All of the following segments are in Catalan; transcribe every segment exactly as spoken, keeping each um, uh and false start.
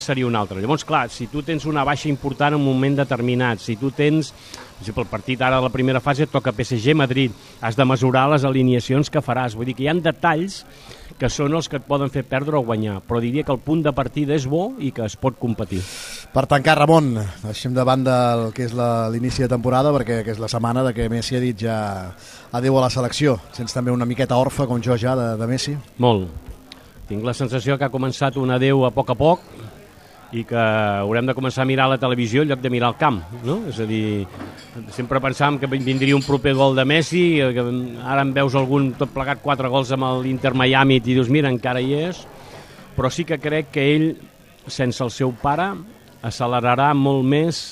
seria un altre. Llavors, clar, si tu tens una baixa important en un moment determinat, si tu tens, per exemple, el partit ara de la primera fase et toca P S G-Madrid, has de mesurar les alineacions que faràs. Vull dir que hi ha detalls que són els que et poden fer perdre o guanyar, però diria que el punt de partida és bo i que es pot competir. Per tancar, Ramon, deixem de banda el que és l'inici de temporada, perquè que és la setmana de que Messi ha dit ja adéu a la selecció. Sents també una miqueta orfe, com jo ja, de, de Messi? Molt. Tinc la sensació que ha començat un adéu a poc a poc i que haurem de començar a mirar la televisió en lloc de mirar el camp, no? És a dir, sempre pensàvem que vindria un proper gol de Messi, que ara en veus algun tot plegat quatre gols amb l'Inter Miami i dius, mira, encara hi és, però sí que crec que ell, sense el seu pare, accelerarà molt més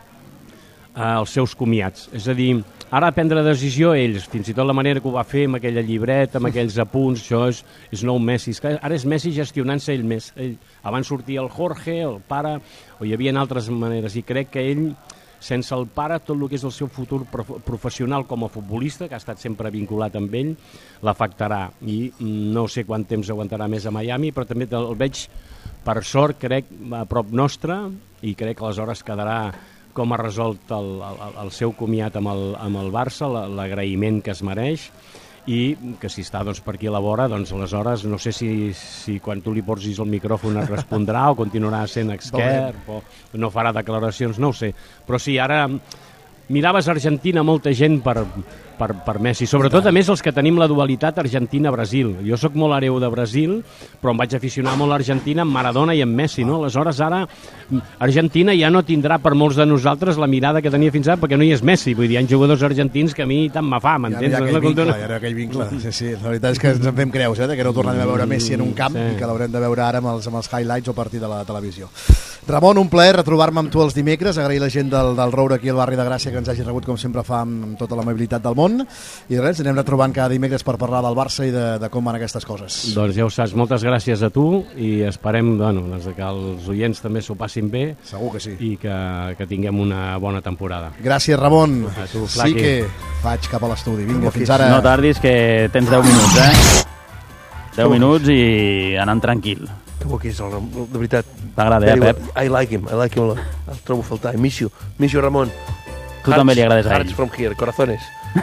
eh, els seus comiats. És a dir, ara prendre decisió ells, fins i tot la manera que ho va fer amb aquella llibreta, amb aquells apunts, això és, és nou Messi. És que ara és Messi gestionant-se ell més. Ell, abans sortia el Jorge, el pare, o hi havia altres maneres, i crec que ell, sense el pare, tot el que és el seu futur professional com a futbolista, que ha estat sempre vinculat amb ell, l'afectarà. I no sé quant temps aguantarà més a Miami, però també el veig, per sort, crec, a prop nostre, i crec que aleshores quedarà com ha resolt el, el, el seu comiat amb el, amb el Barça, l'agraïment que es mereix, i que si està doncs, per aquí a la vora, doncs aleshores no sé si, si quan tu li posis el micròfon es respondrà o continuarà sent expert o no farà declaracions, no ho sé. Però sí, ara miraves Argentina molta gent per, per, per Messi, sobretot a més els que tenim la dualitat Argentina-Brasil. Jo sóc molt hereu de Brasil, però em vaig aficionar molt a Argentina amb Maradona i amb Messi, no? Aleshores ara Argentina ja no tindrà per molts de nosaltres la mirada que tenia fins ara perquè no hi és Messi, vull dir, hi ha jugadors argentins que a mi tant me fa, m'entens? Ja, ja, aquell vincle, ja aquell vincle, sí, sí, la veritat és que ens en fem creus, eh, que no tornarem a veure Messi en un camp, sí, i que l'haurem de veure ara amb els, amb els highlights o a partir de la televisió. Ramon, un plaer retrobar-me amb tu els dimecres, agrair la gent del, del Roure aquí al barri de Gràcia que ens hagi rebut com sempre fa amb, amb tota l'amabilitat del món, i res, anem retrobant cada dimecres per parlar del Barça i de, de com van aquestes coses. Doncs ja ho saps, moltes gràcies a tu i esperem bueno, que els oients també s'ho passin bé. Segur que sí. I que, que tinguem una bona temporada. Gràcies, Ramon. A tu, Flaqui. Sí que vaig cap a l'estudi. Vinga, fins ara. No tardis, que tens deu minuts, eh? deu minuts i anant tranquil. Que bo que és, el Ramon, de veritat. T'agrada, eh, Pep? I like him, I like him. El trobo a faltar. I miss you. Miss you, Ramon. Tu hearts, també li agrades a ell. Hearts from here, corazones.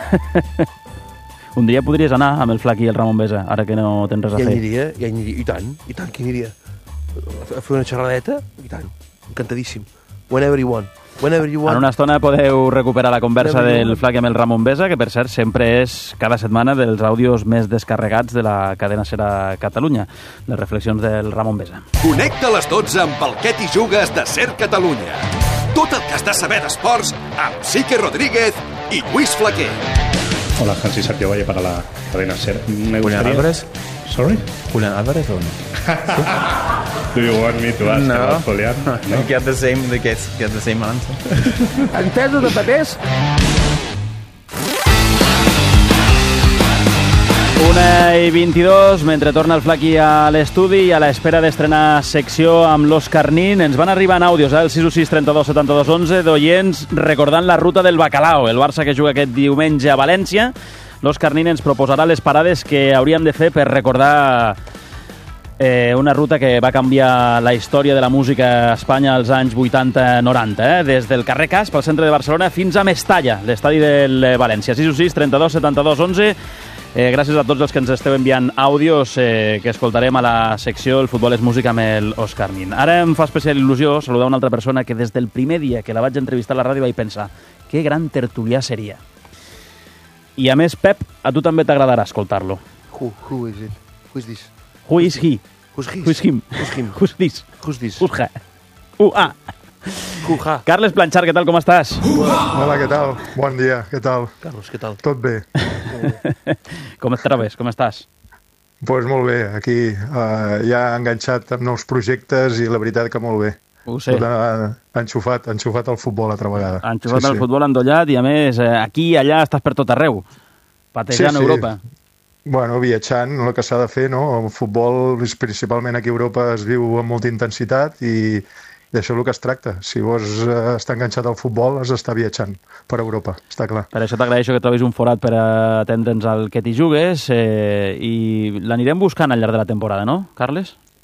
Un dia podries anar amb el Flaqui i el Ramon Besa, ara que no tens res a ja fer. Aniria, ja aniria, i tant, i tant que aniria. A fer una xerradeta, i tant, encantadíssim. Whenever you want. Whenever you want. En una estona podeu recuperar la conversa Whenever del Flaqui amb el Ramon Besa, que per cert sempre és cada setmana dels àudios més descarregats de la cadena Sera Catalunya, les reflexions del Ramon Besa. Connecta a les dotze amb el Què t'hi jugues de Ser Catalunya. Tot el que has de saber d'esports amb Sique Rodríguez y Luis Flaquer. Hola, Hansi Sergio Valle para la cadena Ser. Me Julián gustaría... Álvarez. Sorry? Julián Álvarez o no? Do you want me to ask no. about Julián? No. Get the same, get, get the same answer. Entesos de papers? Una i vint-i-dos, mentre torna el Flaqui a l'estudi i a l'espera d'estrenar secció amb l'Òscar Nin, ens van arribar en àudios, eh? El sis sis trenta-dos setanta-dos onze d'oients recordant la ruta del Bacalao, el Barça que juga aquest diumenge a València. L'Òscar Nin ens proposarà les parades que hauríem de fer per recordar eh, una ruta que va canviar la història de la música a Espanya als anys vuitanta noranta, eh? Des del carrer Casp, al centre de Barcelona, fins a Mestalla, l'estadi del València. sis sis trenta-dos setanta-dos onze. Eh, gràcies a tots els que ens esteu enviant àudios eh, que escoltarem a la secció El futbol és música amb el Òscar Nin. Ara em fa especial il·lusió saludar una altra persona que des del primer dia que la vaig entrevistar a la ràdio vaig pensar que gran tertulià seria. I a més, Pep, a tu també t'agradarà escoltar-lo. Who, who is it? Who is this? Who is he? Who's his? Who's him? Who's him? Who's this? Who's this? Who's he? Uh, ah. Uh-ha. Carles Planchar, què tal, com estàs? Hola, què tal? Bon dia, què tal? Carlos, què tal? Tot bé. Com et trobes? Com estàs? Doncs pues molt bé, aquí uh, ja enganxat amb nous projectes i la veritat que molt bé. Ho sé. Tot, uh, enxufat, enxufat al futbol altra vegada. Enxufat sí, al sí. futbol endollat i a més aquí i allà estàs per tot arreu, patejant sí, sí. Europa. Bueno, viatjant, el que s'ha de fer, no? El futbol, principalment aquí a Europa, es viu amb molta intensitat i I això és el que es tracta. Si vols eh, estar enganxat al futbol, has d'estar viatjant per Europa, està clar. Per això t'agraeixo que trobis un forat per atendre'ns al que t'hi jugues eh, i l'anirem buscant al llarg de la temporada, no, Carles?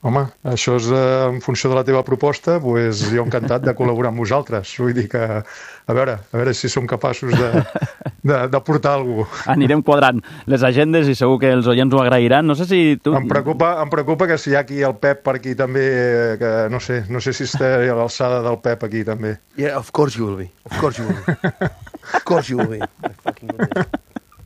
Home, això és eh, en funció de la teva proposta, pues, jo encantat de col·laborar amb vosaltres. Vull dir que, a veure, a veure si som capaços de, de, de portar alguna cosa. Anirem quadrant les agendes i segur que els oients ho agrairan. No sé si tu... Em preocupa, em preocupa que si hi ha aquí el Pep per aquí també, que no sé, no sé si estaré a l'alçada del Pep aquí també. Yeah, of course you will be. Of course you will be. Of course you will be. Fucking goodness.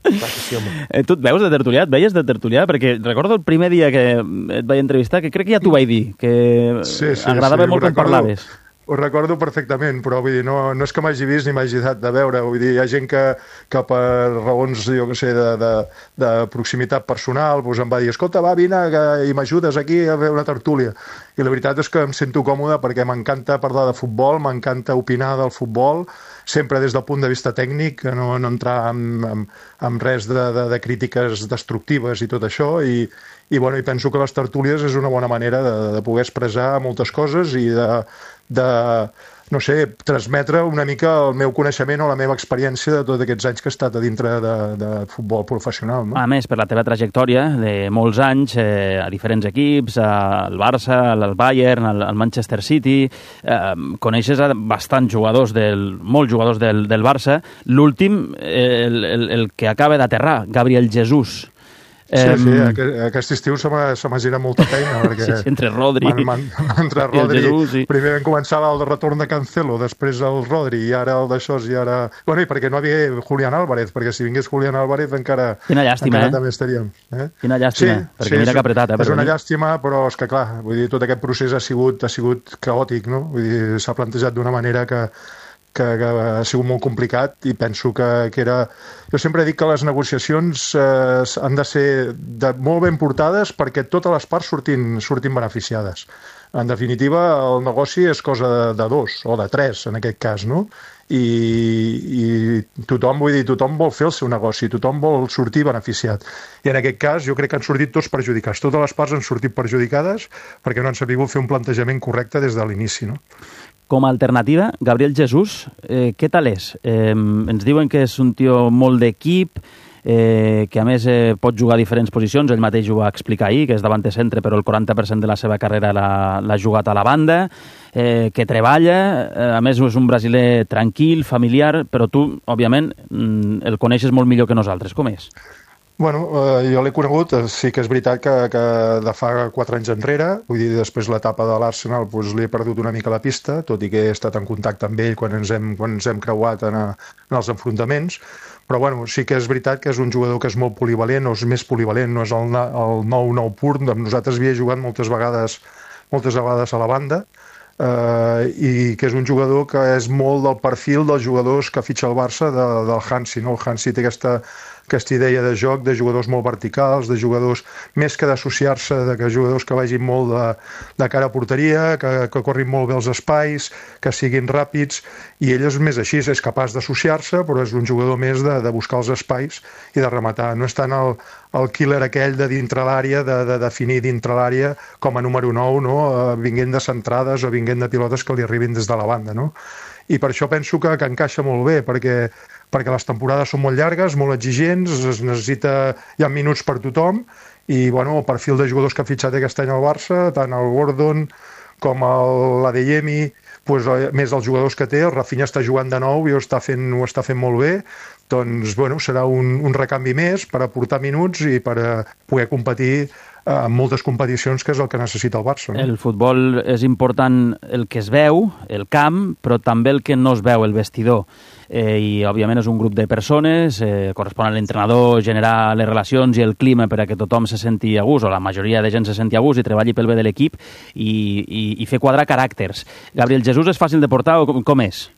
Eh, tu et veus de tertulià? Et veies de tertulià? Perquè recordo el primer dia que et vaig entrevistar, que crec que ja t'ho vaig dir, que sí, sí, agradava sí, molt quan recordo, parlaves. Ho recordo perfectament, però vull dir, no, no és que m'hagi vist ni m'hagi dat de veure. Vull dir, hi ha gent que, que per raons, jo què sé, de, de, de proximitat personal, doncs em va dir, escolta, va, vine que, i m'ajudes aquí a fer una tertúlia. I la veritat és que em sento còmode perquè m'encanta parlar de futbol, m'encanta opinar del futbol, sempre des del punt de vista tècnic, no, no entrar en, en, en res de, de, de crítiques destructives i tot això, i, i, bueno, i penso que les tertúlies és una bona manera de, de poder expressar moltes coses i de, de, no sé, transmetre una mica el meu coneixement o la meva experiència de tots aquests anys que he estat a dintre de, de futbol professional. No? A més, per la teva trajectòria de molts anys, eh, a diferents equips, al Barça, al Bayern, al, al Manchester City, eh, coneixes bastants jugadors, del, molts jugadors del, del Barça. L'últim, eh, el, el, el que acaba d'aterrar, Gabriel Jesús. Sí, sí, aquest, aquest estiu se m'ha girat molta feina, perquè... Sí, sí, entre Rodri... Man, man, entre Rodri, Jesús, sí. Primer vam començar el retorn de Cancelo, després el Rodri, i ara el d'això, i ara... Bueno, i perquè no havia Julián Álvarez, perquè si vingués Julián Álvarez encara... Quina llàstima, encara eh? també estaríem. Eh? Quina llàstima, sí, perquè sí, mira que apretat, eh? És una llàstima, però és que, clar, vull dir, tot aquest procés ha sigut, ha sigut caòtic, no? Vull dir, s'ha plantejat d'una manera que... Que, que ha sigut molt complicat i penso que, que era... Jo sempre dic que les negociacions eh, han de ser de molt ben portades perquè totes les parts surtin, surtin beneficiades. En definitiva, el negoci és cosa de, de dos, o de tres, en aquest cas, no? I, i tothom, vull dir, tothom vol fer el seu negoci, tothom vol sortir beneficiat. I en aquest cas jo crec que han sortit tots perjudicats. Totes les parts han sortit perjudicades perquè no han sabut fer un plantejament correcte des de l'inici, no? Com a alternativa, Gabriel Jesús, eh, què tal és? Eh, ens diuen que és un tio molt d'equip, eh, que a més eh, pot jugar a diferents posicions, ell mateix ho va explicar ahir, que és davanter centre, però el quaranta per cent de la seva carrera l'ha jugat a la banda, eh, que treballa, eh, a més és un brasiler tranquil, familiar, però tu, òbviament, el coneixes molt millor que nosaltres. Com és? Bueno, eh, jo l'he conegut, sí que és veritat que, que de fa quatre anys enrere, vull dir, després l'etapa de l'Arsenal doncs, li he perdut una mica la pista, tot i que he estat en contacte amb ell quan ens hem, quan ens hem creuat en, a, en els enfrontaments, però bueno, sí que és veritat que és un jugador que és molt polivalent, o és més polivalent, no és el, el nou nou pur, amb nosaltres havia jugat moltes vegades, moltes vegades a la banda, Uh, i que és un jugador que és molt del perfil dels jugadors que fitxa el Barça de, del Hansi, no? El Hansi té aquesta, aquesta idea de joc de jugadors molt verticals, de jugadors més que d'associar-se, de que jugadors que vagin molt de, de cara a porteria, que, que corrin molt bé els espais, que siguin ràpids, i ell és més així, és capaç d'associar-se, però és un jugador més de, de buscar els espais i de rematar. No és tant el, el killer aquell de dintre l'àrea, de, de definir dintre l'àrea com a número nou, no? Uh, vinguent de centrades o vinguent de pilotes que li arribin des de la banda, no? I per això penso que, que encaixa molt bé, perquè, perquè les temporades són molt llargues, molt exigents, es necessita, hi ha minuts per tothom, i bueno, el perfil de jugadors que ha fitxat aquest any al Barça, tant el Gordon com l'Adeyemi, pues, més els jugadors que té, el Rafinha està jugant de nou i ho està fent, ho està fent molt bé, doncs bueno, serà un, un recanvi més per aportar minuts i per a poder competir en moltes competicions, que és el que necessita el Barça. No? El futbol és important el que es veu, el camp, però també el que no es veu, el vestidor. Eh, I, òbviament, és un grup de persones, eh, correspon a l'entrenador generar les relacions i el clima per a que tothom se senti a gust, o la majoria de gent se senti a gust i treballi pel bé de l'equip i, i, i fer quadrar caràcters. Gabriel Jesús és fàcil de portar o com, com és?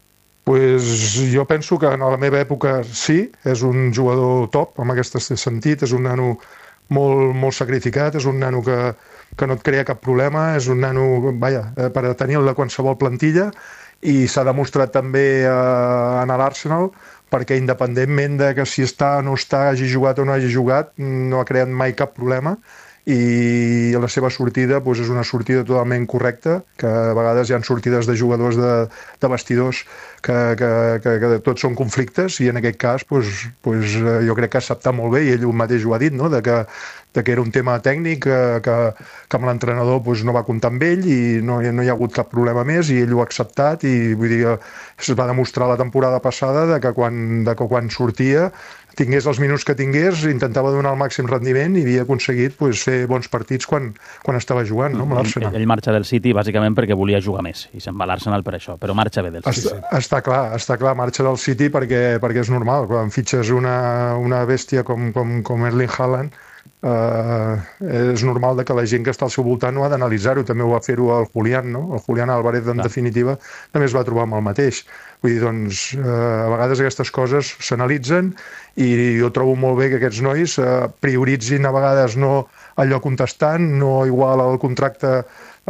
Pues jo penso que en la meva època sí, és un jugador top, en aquest sentit, és un nano molt, molt sacrificat, és un nano que, que no et crea cap problema, és un nano, vaja, per a tenir-lo de qualsevol plantilla, i s'ha demostrat també eh, en l'Arsenal, perquè independentment de que si està o no està, hagi jugat o no hagi jugat, no ha creat mai cap problema, i la seva sortida doncs, és una sortida totalment correcta, que a vegades hi ha sortides de jugadors de, de vestidors que, que, que, que tots són conflictes, i en aquest cas doncs, doncs, jo crec que ha acceptat molt bé, i ell mateix ho ha dit, no? de, que, de que era un tema tècnic que, que, que amb l'entrenador doncs, no va comptar amb ell i no, no hi ha hagut cap problema més i ell ho ha acceptat i vull dir, es va demostrar la temporada passada de que quan, de que quan sortia tingués els minuts que tingués, intentava donar el màxim rendiment i havia aconseguit pues, fer bons partits quan, quan estava jugant, no, amb l'Arsenal. Ell marxa del City bàsicament perquè volia jugar més i se'n va a l'Arsenal per això, però marxa bé del City. Està, està clar, està clar, marxa del City perquè, perquè és normal, quan fitxes una, una bèstia com, com, com Erling Haaland, Uh, és normal de que la gent que està al seu voltant no ha d'analitzar-ho, també ho va fer-ho el Julián, no? El Julián Álvarez, en Clar. definitiva, també es va trobar amb el mateix. Vull dir, doncs, uh, a vegades aquestes coses s'analitzen i jo trobo molt bé que aquests nois uh, prioritzin a vegades no allò contestant, no igual al contracte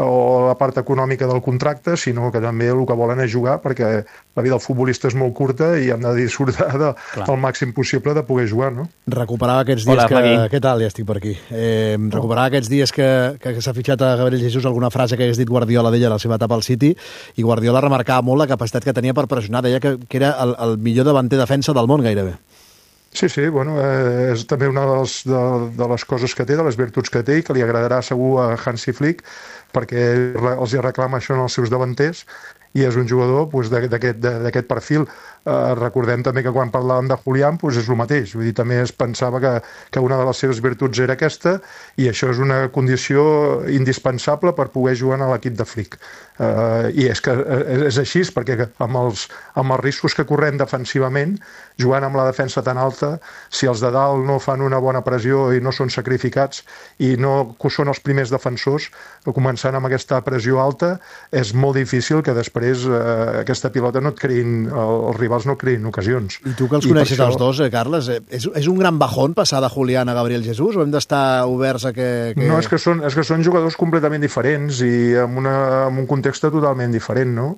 o la part econòmica del contracte, sinó que també el que volen és jugar, perquè la vida del futbolista és molt curta i hem de disfrutar de, del màxim possible de poder jugar, no? Recuperava aquests dies Hola, que... Magui. Què tal? Ja estic per aquí. Eh, recuperava aquests dies que, que, que s'ha fitxat a Gabriel Jesus alguna frase que hagués dit Guardiola d'ella a la seva etapa al City, i Guardiola remarcava molt la capacitat que tenia per pressionar, deia que, que era el, el millor davanter defensa del món gairebé. Sí, sí, bueno, eh, és també una de les, de, de les coses que té, de les virtuts que té i que li agradarà segur a Hansi Flick, perquè els hi reclama això en els seus davanters i és un jugador pues, d'aquest perfil. Eh, recordem també que quan parlàvem de Julián pues, és el mateix, vull dir, també es pensava que, que una de les seves virtuts era aquesta i això és una condició indispensable per poder jugar a l'equip de Flick. Eh, I és que és així, perquè amb els, amb els riscos que correm defensivament, jugant amb la defensa tan alta, si els de dalt no fan una bona pressió i no són sacrificats i no són els primers defensors, començant amb aquesta pressió alta, és molt difícil que després eh, aquesta pilota no et creïn, els rivals no creïn ocasions. I tu que els I coneixes això... els dos, eh, Carles, eh, és, és un gran bajón passar de Julián a Gabriel Jesus o hem d'estar oberts a que... que... No, és que, són, és que són jugadors completament diferents i amb, una, amb un context totalment diferent, no?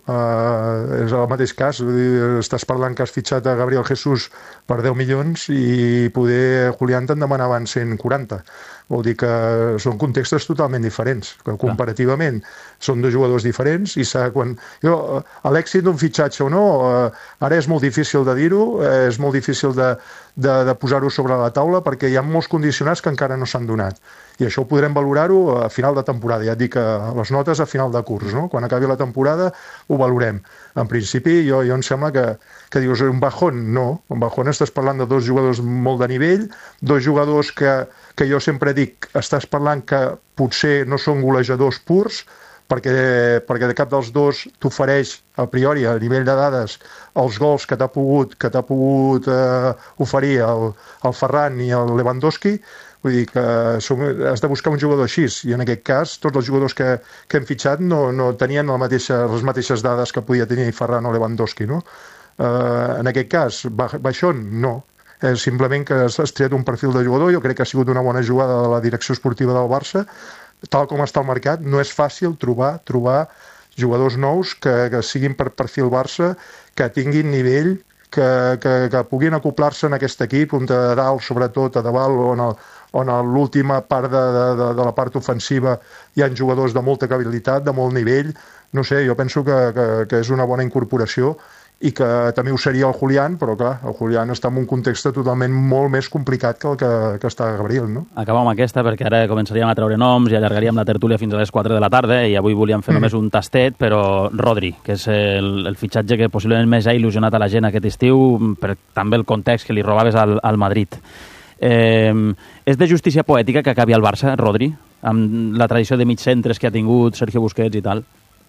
Uh, és el mateix cas, vull dir, estàs parlant que has fitxat a Gabriel Jesus per deu milions i poder Julián te'n demanaven cent quaranta. Vol dir que són contextos totalment diferents, que comparativament són dos jugadors diferents i quan... Jo, l'èxit d'un fitxatge o no, ara és molt difícil de dir-ho, és molt difícil de, de, de posar-ho sobre la taula perquè hi ha molts condicionants que encara no s'han donat. I això ho podrem valorar-ho a final de temporada, ja et dic, les notes a final de curs, no? Quan acabi la temporada ho valorem. En principi, jo, jo em sembla que, que dius, un bajón, no. Un bajón estàs parlant de dos jugadors molt de nivell, dos jugadors que, que jo sempre dic, estàs parlant que potser no són golejadors purs, perquè, perquè de cap dels dos t'ofereix a priori, a nivell de dades, els gols que t'ha pogut, que t'ha pogut eh, oferir el, el Ferran i el Lewandowski. Vull dir que som, has de buscar un jugador així, i en aquest cas tots els jugadors que, que hem fitxat no, no tenien la mateixa, les mateixes dades que podia tenir Ferran o Lewandowski, no? Uh, en aquest cas, baixón, no. És simplement que has triat un perfil de jugador, jo crec que ha sigut una bona jugada de la direcció esportiva del Barça, tal com està el mercat, no és fàcil trobar trobar jugadors nous que, que siguin per perfil Barça, que tinguin nivell, que, que, que puguin acoplar-se en aquest equip, on a dalt, sobretot a davant, on, el, on a l'última part de, de, de la part ofensiva hi ha jugadors de molta habilitat, de molt nivell. No sé, jo penso que, que, que és una bona incorporació i que també ho seria el Julián, però clar, el Julián està en un context totalment molt més complicat que el que, que està Gabriel, no? Acabem amb aquesta perquè ara començaríem a treure noms i allargaríem la tertúlia fins a les quatre de la tarda i avui volíem fer mm. només un tastet, però Rodri, que és el, el fitxatge que possiblement més ha il·lusionat a la gent aquest estiu, per també el context que li robaves al, al Madrid. Eh, és de justícia poètica que acabi al Barça, Rodri, amb la tradició de mig centres que ha tingut Sergio Busquets i tal?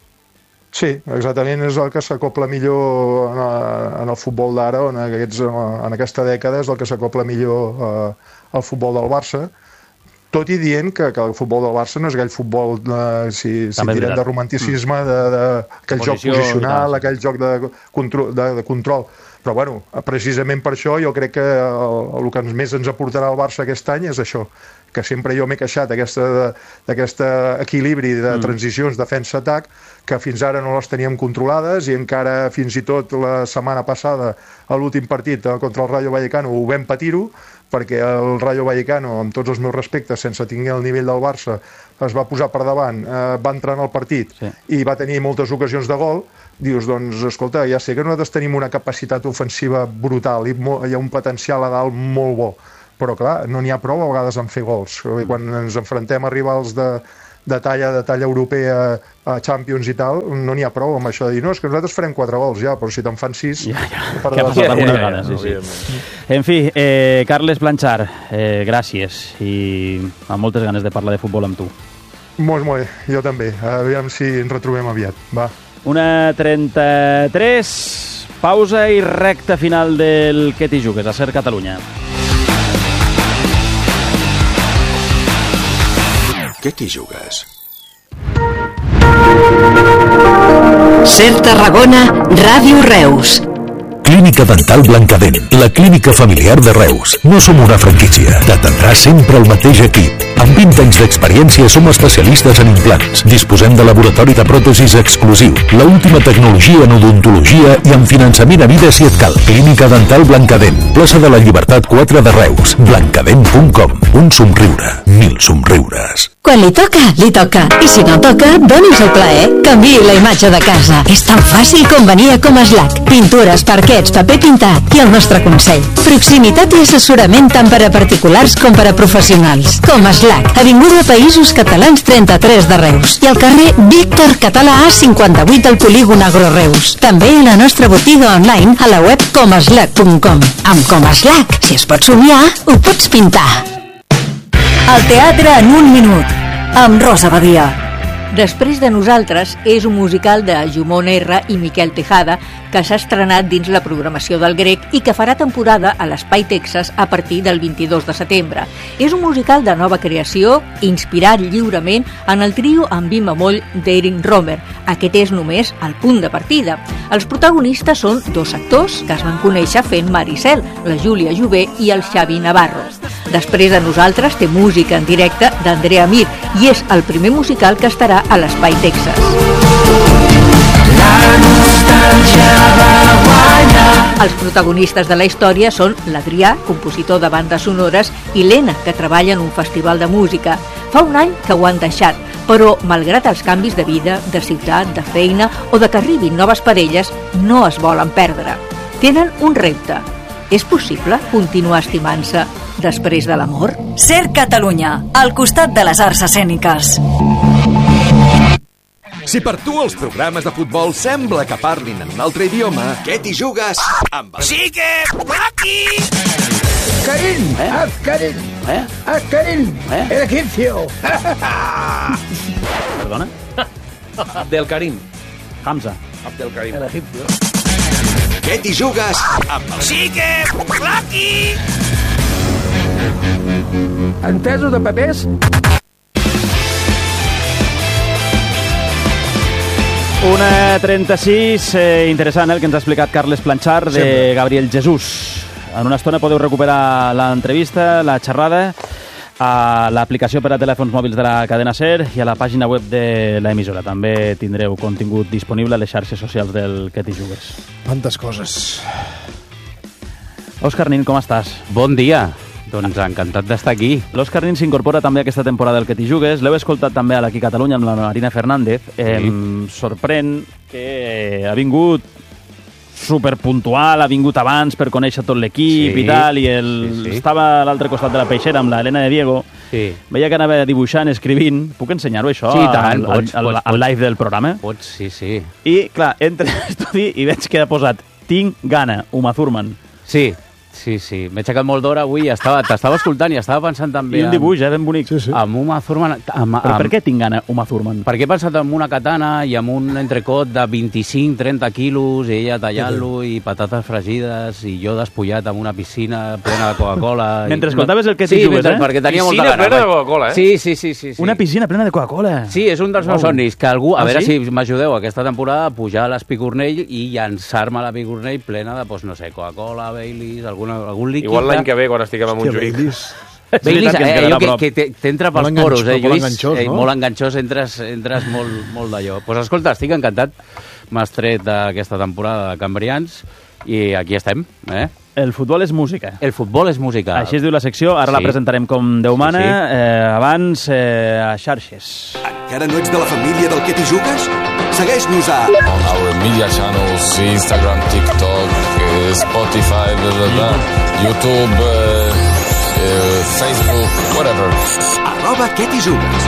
Sí, exactament, és el que s'acopla millor en, a, en el futbol d'ara, en, aquests, en aquesta dècada és el que s'acopla millor eh, al futbol del Barça, tot i dient que, que el futbol del Barça no és aquell futbol, eh, si, si direm, de romanticisme, de, de, aquell joc posicional, aquell joc de control, de, de control. Però, bueno, precisament per això jo crec que el, el que més ens aportarà el Barça aquest any és això, que sempre jo m'he queixat d'aquest equilibri de transicions defensa-atac, que fins ara no les teníem controlades i encara fins i tot la setmana passada, a l'últim partit contra el Rayo Vallecano, ho vam patir-ho, perquè el Rayo Vallecano, amb tots els meus respectes, sense tenir el nivell del Barça, es va posar per davant, eh, va entrar en el partit sí. i va tenir moltes ocasions de gol. Dius, doncs, escolta, ja sé que nosaltres tenim una capacitat ofensiva brutal i hi ha un potencial a dalt molt bo, però clar, no n'hi ha prou a vegades en fer gols. Quan ens enfrontem a rivals de, de talla de talla europea, a Champions i tal, no n'hi ha prou amb això de dir, no, és que nosaltres farem quatre gols ja, però si te'n fan sis... Ja, ja, per que ha passat alguna vegada, sí, sí. sí. En fi, eh, Carles Blanchard, eh, gràcies, i amb moltes ganes de parlar de futbol amb tu. Molt, molt bé, jo també. Aviam si ens retrobem aviat, va. Una trenta-tres, pausa i recta final del Que t'hi jugues, a Ser Catalunya. Què t'hi jugues? Ser Tarragona, Ràdio Reus. Clínica Dental Blancadent, la clínica familiar de Reus. No som una franquícia. T'atendrà sempre el mateix equip. Amb vint anys d'experiència som especialistes en implants. Disposem de laboratori de pròtesis exclusiu, la última tecnologia en odontologia i amb finançament a vida si et cal. Clínica Dental Blancadent, plaça de la Llibertat quatre de Reus. blancadent punt com. Un somriure, mil somriures. Quan li toca, li toca. I si no toca, doni's el plaer. Canviï la imatge de casa. És tan fàcil com venir a Comaslac. Pintures, parquets, paper pintat i el nostre consell. Proximitat i assessorament tant per a particulars com per a professionals. Comaslac, avinguda Països Catalans trenta-tres de Reus. I al carrer Víctor Català A cinquanta-vuit del polígon Agro Reus. També a la nostra botiga online a la web comaslac punt com. Amb Comaslac, si es pot somiar, ho pots pintar. El teatre en un minut, amb Rosa Badia. Després de nosaltres és un musical de Jumon R i Miquel Tejada que s'ha estrenat dins la programació del Grec i que farà temporada a l'Espai Texas a partir del vint-i-dos de setembre. És un musical de nova creació, inspirat lliurement en el trio en mi bemoll d'Erin Romer. Aquest és només el punt de partida. Els protagonistes són dos actors que es van conèixer fent Maricel, la Júlia Jové i el Xavi Navarro. Després de nosaltres té música en directe d'Andrea Mir i és el primer musical que estarà a l'Espai Texas. Els protagonistes de la història són l'Adrià, compositor de bandes sonores, i l'Ena, que treballa en un festival de música. Fa un any que ho han deixat, però, malgrat els canvis de vida, de ciutat, de feina o de que arribin noves parelles, no es volen perdre. Tenen un repte. És possible continuar estimant-se després de l'amor? Ser Catalunya, al costat de les arts escèniques. Si per tu els programes de futbol sembla que parlin en un altre idioma, què t'hi jugues amb el... Sí que... aquí! Karim, eh? haz Karim, eh? haz Karim, eh? el egipcio. Perdona? Abdel Karim. Hamza. Abdel Karim. El egipcio. Què t'hi jugues amb el... Sí que... aquí! Entesos de papers? Una trenta-sis, eh, interessant el que ens ha explicat Carles Blanchard de Sempre. Gabriel Jesús. En una estona podeu recuperar l'entrevista, la xerrada, a l'aplicació per a telèfons mòbils de la cadena SER i a la pàgina web de l'emissora. També tindreu contingut disponible a les xarxes socials del Que t'hi jugues. Quantes coses. Òscar Nin, com estàs? Bon dia. Doncs encantat d'estar aquí. L'Òscar Nin s'incorpora també a aquesta temporada del Que t'hi jugues. L'heu escoltat també a l'Aquí Catalunya amb la Marina Fernández. Sí. Em sorprèn que ha vingut superpuntual, ha vingut abans per conèixer tot l'equip sí, i tal, i el... sí, sí. estava a l'altre costat de la peixera amb l'Helena de Diego. Sí. Veia que anava dibuixant, escrivint. Puc ensenyar-ho, això, sí, tant, al, pots, al, al, pots, al live del programa? Pots, sí, sí. I, clar, entra a l'estudi i veig que ha posat Tinc gana, Uma Thurman. Sí. Sí, sí, m'he aixecat molt d'hora avui, t'estava escoltant i estava pensant també... I un dibuix, eh, ben bonic. Sí, sí. Amb Uma Thurman... Amb, Però per què tinc gana Uma Thurman? Perquè he pensat en una katana i amb un entrecot de vint-i-cinc trenta quilos, i ella tallant-lo, i patates fregides, i jo despullat amb una piscina plena de Coca-Cola... Mentre i... escoltaves el Que t'hi sí, jugues, eh? perquè tenia piscina molta gana. Piscina plena de Coca-Cola, eh? Sí, sí, sí, sí, sí. Una piscina plena de Coca-Cola? Sí, és un dels meus oh. somnis, que algú... A ah, veure sí? si m'ajudeu aquesta temporada a pujar a l'Espicornell i llançar-me a l'Espicornell plena de, doncs, no sé, Coca-Cola, Baileys, alguna, algun líquid... Igual l'any que ve, quan estiguem a Montjuïc. Baileys, eh, allò que, que t'entra pels poros, eh, Lluís? Molt enganxós, eh, no? Molt enganxós, entres, entres molt, molt d'allò. Doncs pues, escolta, estic encantat. M'has tret d'aquesta temporada de Cambrians i aquí estem, eh? El futbol és música. El futbol és música. Així es diu la secció, ara sí. la presentarem com Déu mana, sí, sí. Eh, abans eh, a xarxes. Encara no ets de la família del Que t'hi jugues? Segueix-nos a... On our media channels, Instagram, TikTok, Spotify, blah, blah, blah, YouTube, uh, uh, Facebook, whatever. Arroba Què t'hi jugues.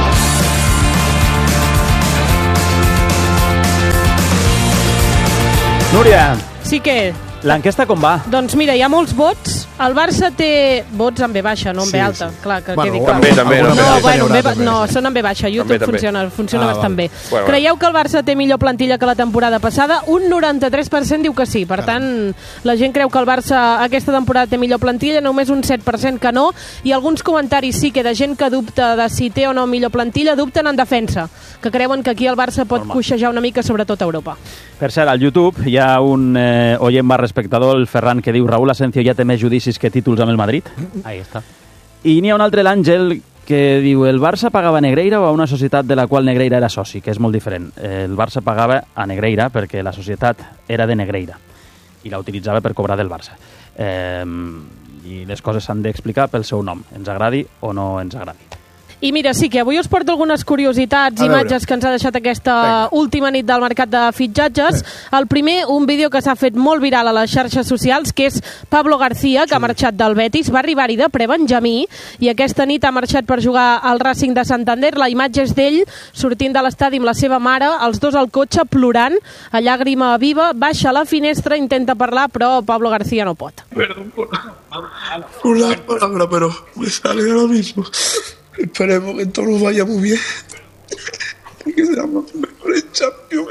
Núria, Sí que... l'enquesta com va? Doncs mira, hi ha molts vots. El Barça té vots en B baixa, no en Sí, B alta. sí. Clar, que Bueno, quedi clar. també, també, No, també. no, També bueno, n'hi B, haurà, ba- també. no, són en B baixa. YouTube també. funciona, funciona Ah, bastant val. bé. Bueno, Creieu que el Barça té millor plantilla que la temporada passada? Un noranta-tres per cent diu que sí. Per tant, la gent creu que el Barça aquesta temporada té millor plantilla, només un set per cent que no, i alguns comentaris sí que de gent que dubta de si té o no millor plantilla, dubten en defensa, que creuen que aquí el Barça pot Normal. coixejar una mica, sobretot a Europa. Per cert, al YouTube hi ha un eh, oient barra espectador, el Ferran, que diu Raúl Asencio ja té més judicis que títols amb el Madrid. Ahí està. I n'hi ha un altre, l'Àngel, que diu el Barça pagava a Negreira o a una societat de la qual Negreira era soci, que és molt diferent. El Barça pagava a Negreira perquè la societat era de Negreira i la utilitzava per cobrar del Barça. Eh, I les coses s'han d'explicar pel seu nom, ens agradi o no ens agradi. I mira, sí que avui us porto algunes curiositats, A veure. imatges que ens ha deixat aquesta Venga. última nit del mercat de fitxatges. Sí. El primer, un vídeo que s'ha fet molt viral a les xarxes socials, que és Pablo García, que sí. ha marxat del Betis, va arribar-hi de pre-Benjamí, i aquesta nit ha marxat per jugar al Racing de Santander. La imatge és d'ell sortint de l'estadi amb la seva mare, els dos al cotxe plorant, a llàgrima viva, baixa a la finestra, intenta parlar, però Pablo García no pot. Perdón por, por la palabra, pero me sale ahora mismo. Esperemos que todo nos vaya muy bien. Porque seamos los mejores Champions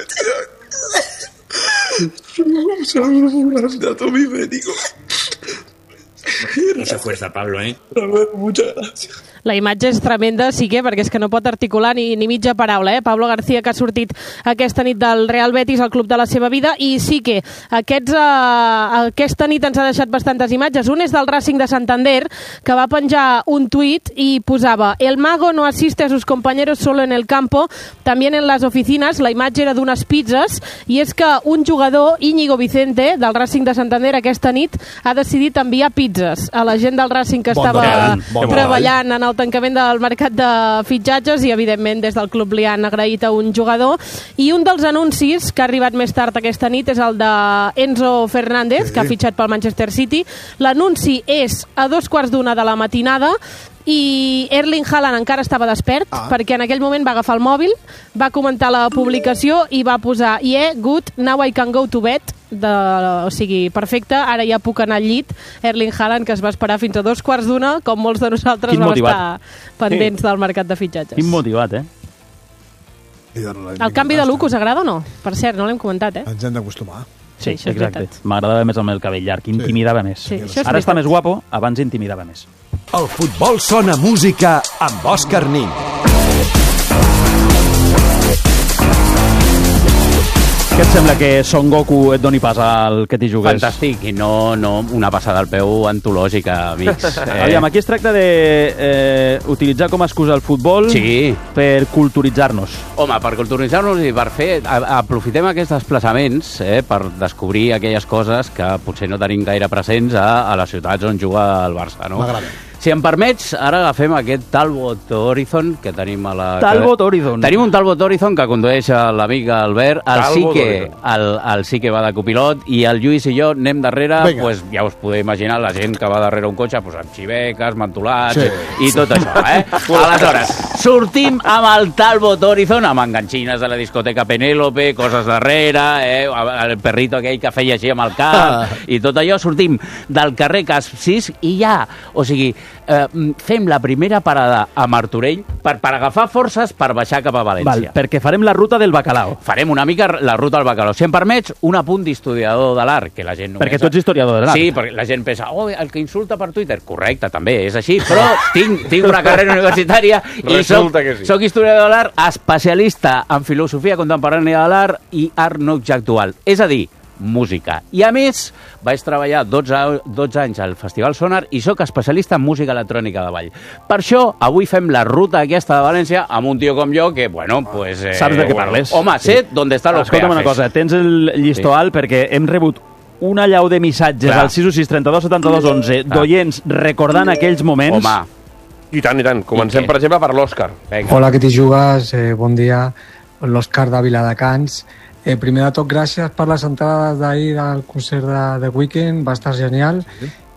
este año. Un saludo muy grande a todos mis médicos. Mucha fuerza, Pablo, ¿eh? Muchas gracias. La imatge és tremenda, sí que, perquè és que no pot articular ni, ni mitja paraula, eh? Pablo García, que ha sortit aquesta nit del Real Betis, al club de la seva vida, i sí que aquests, uh, aquesta nit ens ha deixat bastantes imatges. Un és del Racing de Santander, que va penjar un tuit i posava: el mago no asiste a sus compañeros solo en el campo, también en las oficinas. La imatge era d'unes pizzas, i és que un jugador, Íñigo Vicente, del Racing de Santander, aquesta nit ha decidit enviar pizzas a la gent del Racing que Bon estava treball, bon treballant en el tancament del mercat de fitxatges, i evidentment des del club li han agraït a un jugador. I un dels anuncis que ha arribat més tard aquesta nit és el de Enzo Fernández, sí. que ha fitxat pel Manchester City. L'anunci és a dos quarts d'una de la matinada, i Erling Haaland encara estava despert, ah. perquè en aquell moment va agafar el mòbil, va comentar la publicació i va posar yeah, good, now I can go to bed. De, o sigui, perfecte, ara ja puc anar al llit. Erling Haaland, que es va esperar fins a dos quarts d'una, com molts de nosaltres vam estar pendents sí. del mercat de fitxatges. Quin motivat, eh? El canvi de look us agrada o no? Per cert, no l'hem comentat, eh? Ens hem d'acostumar. Sí, sí, exacte. M'agradava més amb el cabell llarg, intimidava més. Sí, ara està més guapo, abans intimidava més. El futbol sona música amb Òscar Nin. Què et sembla que Son Goku et doni pas al que t'hi jugues? Fantàstic, i no, no una passada al peu antològica, amics. Eh? Aviam, aquí es tracta de eh, utilitzar com a excusa el futbol sí. per culturitzar-nos. Home, per culturitzar-nos i per fer... A, aprofitem aquests desplaçaments eh, per descobrir aquelles coses que potser no tenim gaire presents a, a les ciutats on juga el Barça, no? M'agrada. Si em permets, ara agafem aquest Talbot Horizon que tenim a la... Talbot Horizon. Tenim un Talbot Horizon que condueix l'amic Albert, el Sique, el, el Sique va de copilot, i el Lluís i jo anem darrere, pues, ja us podeu imaginar la gent que va darrere un cotxe pues, amb xiveques, mantolats sí. i tot això, eh? Aleshores, sortim amb el Talbot Horizon, amb enganxines de la discoteca Penélope, coses darrere, eh? El perrito aquell que feia així amb el cap, ah. i tot allò, sortim del carrer Cas sis i ja, o sigui, Eh, fem la primera parada a Martorell per, per agafar forces per baixar cap a València. Val, perquè farem la ruta del bacalao. Farem una mica la ruta del bacalao. Si em permets, un apunt d'historiador de l'art, que la gent només... Perquè tu ets historiador de l'art. Sí, perquè la gent pensa, oh, el que insulta per Twitter. Correcte, també, és així, però tinc, tinc una carrera universitària i soc, sí. soc historiador de l'art, especialista en filosofia contemporània de l'art i art no actual. És a dir, música. I a més, vaig treballar dotze, dotze anys al Festival Sonar i sóc especialista en música electrònica de ball. Per això, avui fem la ruta aquesta de València amb un tio com jo que, bueno, pues... Eh, Saps de què parles? Home, sé sí. d'on estan los Escolta'm peajes. una cosa, tens el llistó sí. alt perquè hem rebut una llau de missatges Clar. al sis u sis trenta dos setanta dos onze d'oients recordant aquells moments. Home. I tant, i tant. Comencem, I per exemple, per l'Òscar. Hola, que t'hi jugues? Eh, bon dia. L'Òscar de Viladecans. Eh, primer de tot, gràcies per les entrades d'ahir del concert de The Weeknd, va estar genial. Sí.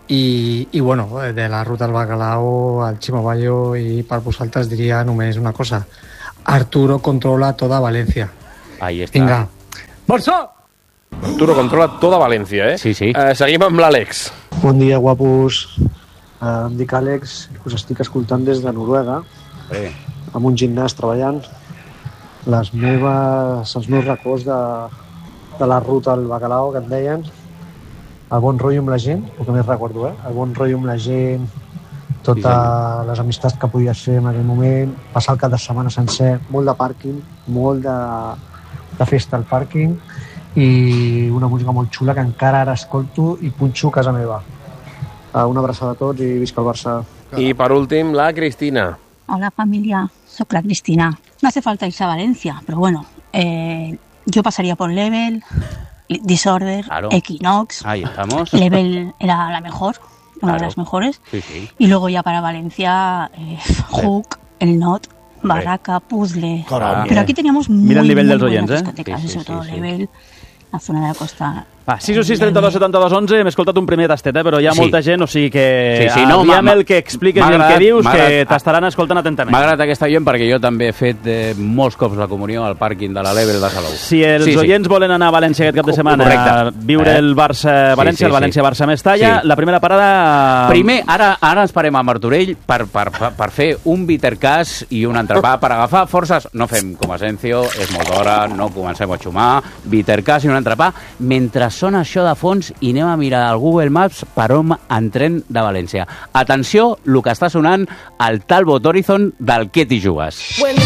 i, i bueno, de la ruta al Bacalao al Chimobayo, i per vosaltres diria només una cosa: Arturo controla toda Valencia. Ahí està. Vinga. Barça! Arturo controla toda València, eh? Sí, sí. Uh, seguim amb l'Àlex. Bon dia, guapos. Uh, em dic Àlex, us estic escoltant des de Noruega, Bé. amb un gimnàs treballant. Les meves, els meus records de, de la ruta al Bacalao, que et deien, el bon rotllo amb la gent, el que més recordo, eh? El bon rotllo amb la gent, totes sí, les amistats que podies fer en aquell moment, passar el cap de setmana sencer, molt de pàrquing, molt de, de festa al pàrquing, i una música molt xula que encara ara escolto i punxo a casa meva. Una abraçada a tots i visca el Barça. I per últim, la Cristina. Hola familia, soy la Cristina. No hace falta irse a Valencia, pero bueno, eh, yo pasaría por Level, Disorder, claro. Equinox. Ahí estamos. Level era la mejor, una claro. de las mejores. Sí, sí. Y luego ya para Valencia, eh, Hook, El Not, Barraca, Puzzle. Caram. Pero aquí teníamos muy, Mira el nivell muy dels buenas oients, eh? discotecas, Sí, sí, sobre todo sí, sí. Level, la zona de la costa. Va, sis o sis, trenta-dos, setanta-dos, onze, hem escoltat un primer tastet, eh? Però hi ha Sí. molta gent, o sigui que Sí, sí, no, aviam m'ha- el que expliques m'ha i el que agradat- dius, m'ha que agradat- t'estaran escoltant atentament. M'ha agradat aquesta gent perquè jo també he fet eh, molts cops la comunió al pàrquing de la Level de Salou. Si els Sí, sí. oients volen anar a València aquest cap de setmana, Correcte. viure Eh? el Barça-València, Sí, sí, el València-Barça Mestalla, Sí. la primera parada... Primer, ara, ara ens parem a Martorell per, per, per, per fer un bittercàs i un entrepà per agafar forces. No fem com Asencio, és molt d'hora, no comencem a xumar. Bittercàs i un entrepà. Mentre sona això de fons i anem a mirar al Google Maps per on entrem de València. Atenció, el que està sonant, el Talbot Horizon del Què t'hi jugues. When the